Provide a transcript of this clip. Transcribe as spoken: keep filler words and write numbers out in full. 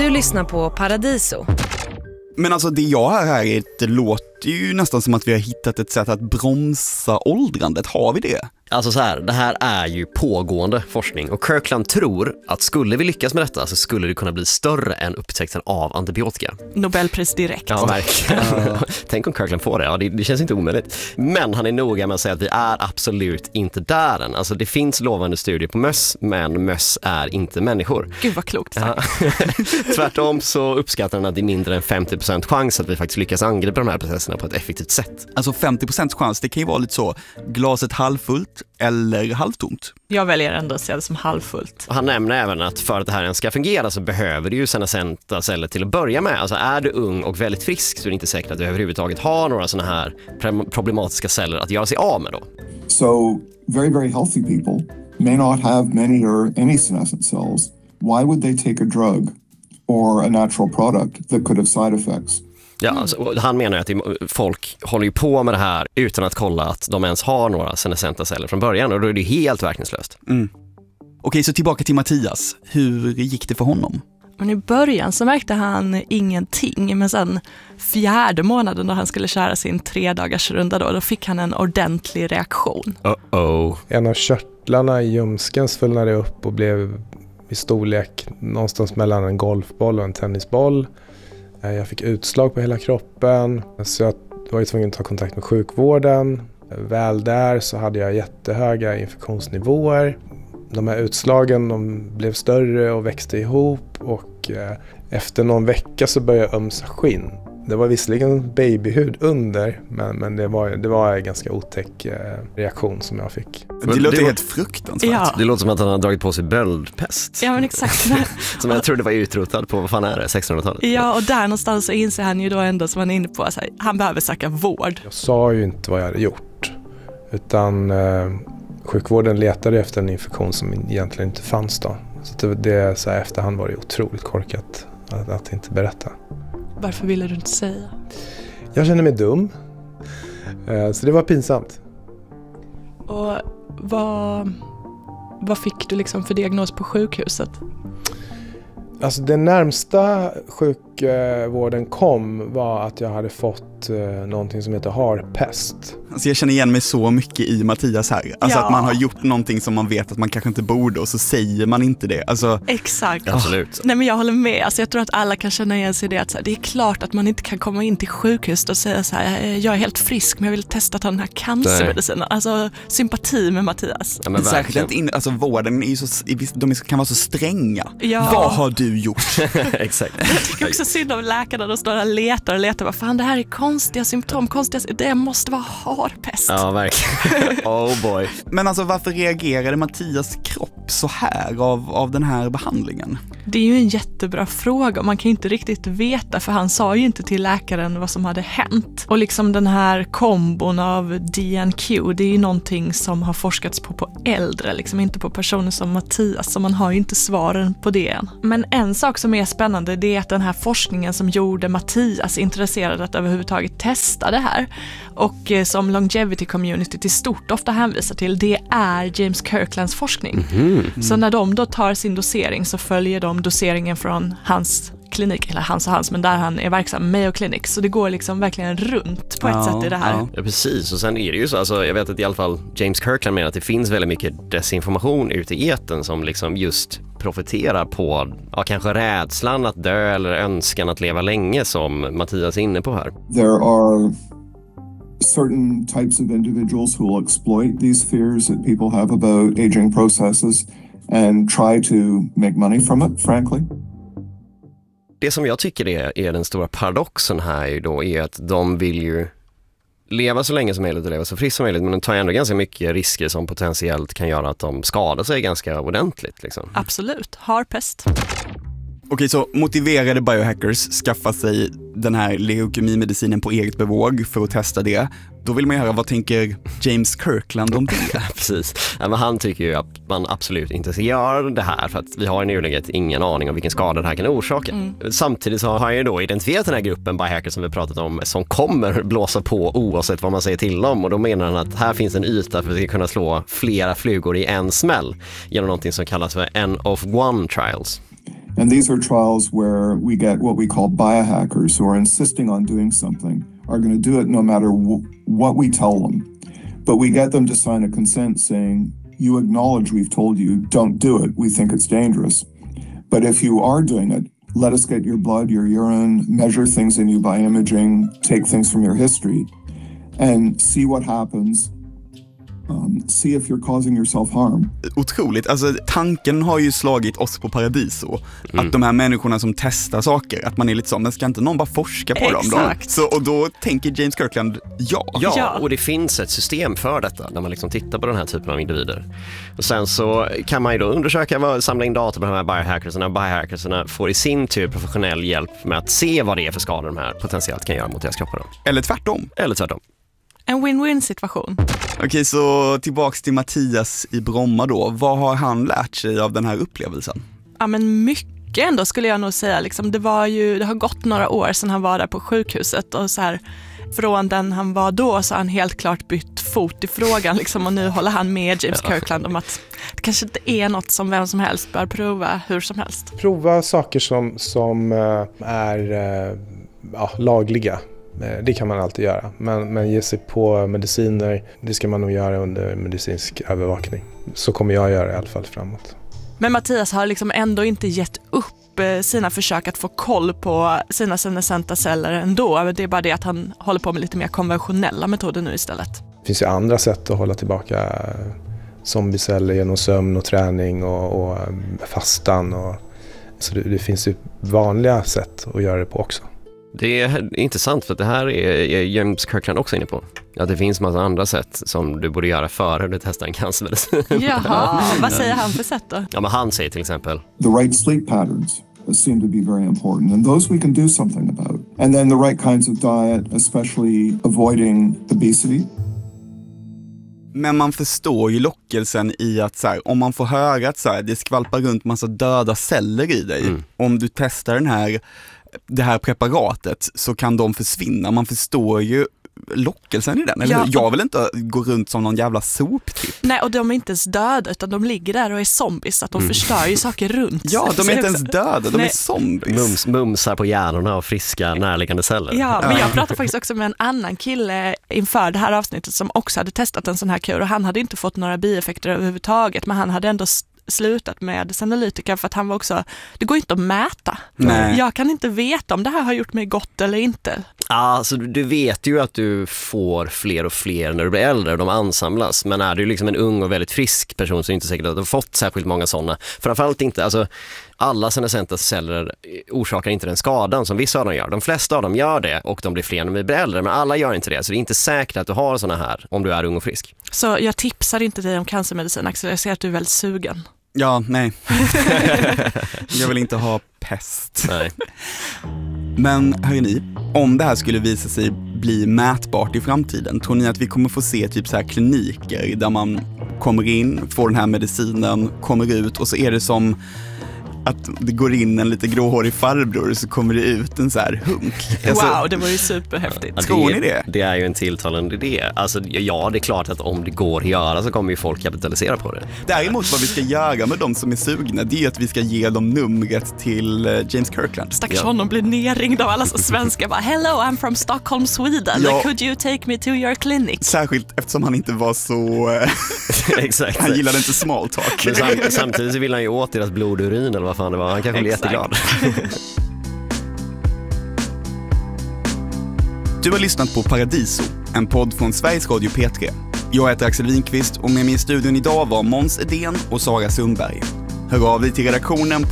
Du lyssnar på Paradiso. Men alltså det jag hör här är, det låter ju nästan som att vi har hittat ett sätt att bromsa åldrandet. Har vi det? Alltså så här, det här är ju pågående forskning och Kirkland tror att skulle vi lyckas med detta så skulle det kunna bli större än upptäckten av antibiotika. Nobelpris direkt. Ja, verkligen. Tänk om Kirkland får det. Ja, det, det känns inte omöjligt. Men han är noga med att säga att vi är absolut inte där än. Alltså det finns lovande studier på möss, men möss är inte människor. Gud vad klokt sagt. Ja. Tvärtom så uppskattar han att det är mindre än femtio procent chans att vi faktiskt lyckas angripa de här processerna på ett effektivt sätt. Alltså femtio procent chans, det kan ju vara lite så glaset halvfullt eller halvtomt. Jag väljer ändå att se det som halvfullt. Han nämner även att för att det här ens ska fungera så behöver du ju senescenta celler till att börja med. Alltså är du ung och väldigt frisk så är det inte säkert att du överhuvudtaget har några sådana här problematiska celler att göra sig av med då. So very, very healthy people may not have many or any senescent cells. Why would they take a drug or a natural product that could have side effects? Ja, alltså, han menar att folk håller ju på med det här utan att kolla att de ens har några senescenta celler från början och då är det helt verkningslöst. Mm. Okej, så tillbaka till Mattias. Hur gick det för honom? Men i början så märkte han ingenting, men sen fjärde månaden då han skulle köra sin tre dagars runda då, då fick han en ordentlig reaktion. Uh-oh. En av körtlarna i ljumsken svullnade upp och blev i storlek någonstans mellan en golfboll och en tennisboll. Jag fick utslag på hela kroppen så jag var ju tvungen att ta kontakt med sjukvården. Väl där så hade jag jättehöga infektionsnivåer. De här utslagen de blev större och växte ihop och efter någon vecka så började jag ömsa skinn. Det var visserligen babyhud under men, men det, var, det var en ganska otäck reaktion som jag fick. Det låter det helt fruktansvärt. Ja. Det låter som att han har dragit på sig böldpest. Ja men exakt. Som jag trodde var utrotad på, vad fan är det, sextonhundratalet? Ja och där någonstans så inser han ju då ändå som han är inne på att han behöver söka vård. Jag sa ju inte vad jag hade gjort utan eh, sjukvården letade efter en infektion som egentligen inte fanns då. Så det, det så här, efterhand var det otroligt korkat att, att inte berätta. Varför ville du inte säga? Jag kände mig dum. Eh, så det var pinsamt. Och vad, vad fick du liksom för diagnos på sjukhuset? Alltså det närmsta sjukvården kom var att jag hade fått eh, någonting som heter harpest. Alltså jag känner igen mig så mycket i Mattias här. Alltså Ja. att man har gjort någonting som man vet att man kanske inte borde och så säger man inte det. Alltså, Exakt. Absolut. Nej men jag håller med. Alltså jag tror att alla kan känna igen sig i det. Att så här, det är klart att man inte kan komma in till sjukhus och säga så här: jag är helt frisk men jag vill testa att ta den här cancermedicinen. Alltså sympati med Mattias. Ja, men särskilt verkligen. inte in, alltså vården är ju så, de kan vara så stränga. Ja. Vad har du gjort? Exakt. Jag tycker också synd om läkarna. De står och letar och letar. Vad fan, det här är konstiga symptom. Konstiga, det måste vara harpest. Ja, verkligen. Oh boy. Men alltså varför reagerade Mattias kropp så här av, av den här behandlingen? Det är ju en jättebra fråga. Man kan inte riktigt veta för han sa ju inte till läkaren vad som hade hänt. Och liksom den här kombon av D N Q, det är ju någonting som har forskats på på äldre, liksom inte på personer som Mattias, så man har ju inte svaren på det än. Men en sak som är spännande, det är att den här forskningen som gjorde Mattias intresserad att överhuvudtaget testa det här och som longevity community till stort ofta hänvisar till, det är James Kirklands forskning. Mm-hmm. Så när de då tar sin dosering så följer de doseringen från hans klinik, eller hans och hans, men där han är verksam, Mayo Clinic. Så det går liksom verkligen runt på ett ja, sätt i det här. Ja. Ja, precis. Och sen är det ju så, alltså, jag vet att i alla fall James Kirkland menar att det finns väldigt mycket desinformation ute i etern som liksom just profiterar på ja, kanske rädslan att dö eller önskan att leva länge som Mattias är inne på här. There are certain types of individuals who will exploit these fears that people have about aging processes and try to make money from it, frankly. Det som jag tycker är, är den stora paradoxen här ju då är att de vill ju leva så länge som möjligt och leva så friskt som möjligt, men de tar ändå ganska mycket risker som potentiellt kan göra att de skadar sig ganska ordentligt. Liksom. Absolut, harpest. Okej, så motiverade biohackers skaffa sig den här leukemimedicinen på eget bevåg för att testa det. Då vill man ju höra, vad tänker James Kirkland om det? Precis. Ja, men han tycker ju att man absolut inte ska göra det här för att vi har i nuläget ingen aning om vilken skada det här kan orsaka. Mm. Samtidigt så har han ju då identifierat den här gruppen biohackers som vi pratat om som kommer blåsa på oavsett vad man säger till dem, och då menar han att här finns en yta för att vi ska kunna slå flera flugor i en smäll genom någonting som kallas för N of One trials. And these are trials where we get what we call biohackers who are insisting on doing something, are going to do it no matter w- what we tell them. But we get them to sign a consent saying, you acknowledge we've told you, don't do it. We think it's dangerous. But if you are doing it, let us get your blood, your urine, measure things in you by imaging, take things from your history, and see what happens. Um, see if you're causing yourself harm. Otroligt. Alltså tanken har ju slagit oss på Paradiso. Mm. Att de här människorna som testar saker, att man är lite så, men ska inte någon bara forska på Exakt. dem då? Så, och då tänker James Kirkland, ja. Ja, Ja. och det finns ett system för detta när man liksom tittar på den här typen av individer. Och sen så kan man ju då undersöka, vad, samla in data på de här biohackersarna. Biohackersarna får i sin tur professionell hjälp med att se vad det är för skador de här potentiellt kan göra mot deras kroppar. Då. Eller tvärtom. Eller tvärtom. En win-win situation. Okej, så tillbaks till Mattias i Bromma då. Vad har han lärt sig av den här upplevelsen? Ja, men mycket ändå skulle jag nog säga. Liksom, det, var ju, det har gått några år sedan han var där på sjukhuset och så här, från den han var då så har han helt klart bytt fot i frågan liksom, och nu håller han med James Kirkland om att det kanske inte är något som vem som helst bör prova hur som helst. Prova saker som, som uh, är uh, ja, lagliga. Det kan man alltid göra, men, men ge sig på mediciner, det ska man nog göra under medicinsk övervakning. Så kommer jag göra i alla fall framåt. Men Mattias har liksom ändå inte gett upp sina försök att få koll på sina senescenta celler ändå. Det är bara det att han håller på med lite mer konventionella metoder nu istället. Det finns ju andra sätt att hålla tillbaka zombieceller genom sömn och träning och, och fastan. Och, så det, det finns ju vanliga sätt att göra det på också. Det är intressant för att det här är James Kirkland också inne på. Att det finns massa andra sätt som du borde göra före du testar en cancermedicin. Jaha, vad säger han för sätt då? Ja, men han säger till exempel The right sleep patterns seem to be very important, and those we can do something about. And then the right kinds of diet, especially avoiding obesity. Men man förstår ju lockelsen i att så här, om man får höra att så här, det skvalpar runt massa döda celler i dig. Mm. Om du testar den här, det här preparatet så kan de försvinna. Man förstår ju lockelsen i den. Eller ja, hur? Jag vill inte gå runt som någon jävla soptipp. Nej, och de är inte ens döda utan de ligger där och är zombies. Att de mm. förstör ju saker runt. Ja, de är inte ens döda, de Nej. är zombies. Mums, mumsar på hjärnorna och friska närliggande celler. Ja, men jag pratade faktiskt också med en annan kille inför det här avsnittet som också hade testat en sån här kur och han hade inte fått några bieffekter överhuvudtaget, men han hade ändå slutat med senolytika för att han var också, det går inte att mäta. Nej. Jag kan inte veta om det här har gjort mig gott eller inte. Alltså du vet ju att du får fler och fler när du blir äldre och de ansamlas, men är du liksom en ung och väldigt frisk person så är det inte säkert att du har fått särskilt många sådana. Framförallt inte, alltså alla senescenta celler orsakar inte den skadan som vissa av dem gör. De flesta av dem gör det och de blir fler när vi blir äldre, men alla gör inte det. Så det är inte säkert att du har såna här om du är ung och frisk. Så jag tipsar inte dig om cancermedicin, Axel. Jag ser att du är väldigt sugen. Ja, nej. Jag vill inte ha pest. Nej. Men hörni, om det här skulle visa sig bli mätbart i framtiden, tror ni att vi kommer få se typ så här kliniker där man kommer in, får den här medicinen, kommer ut och så är det som att det går in en lite gråhårig farbror och så kommer det ut en så här hunk. Alltså, wow, det var ju superhäftigt. Ja, tror ni det? Det är ju en tilltalande idé. Alltså, ja, det är klart att om det går att göra så kommer ju folk kapitalisera på det. Däremot vad vi ska göra med de som är sugna, det är att vi ska ge dem numret till James Kirkland. Stackars ja. honom blir nerringd av alla svenskar. Bara, hello, I'm from Stockholm, Sweden. Ja. Could you take me to your clinic? Särskilt eftersom han inte var så... Exakt. Han gillade inte small talk. Men sam- samtidigt så vill han ju åt deras blodurin eller vad fan det var. Han kanske blir jätteglad. Du har lyssnat på Paradiso, en podd från Sveriges Radio P tre. Jag heter Axel Winqvist och med mig i studion idag var Måns Edén och Sara Sundberg. Hör av dig till redaktionen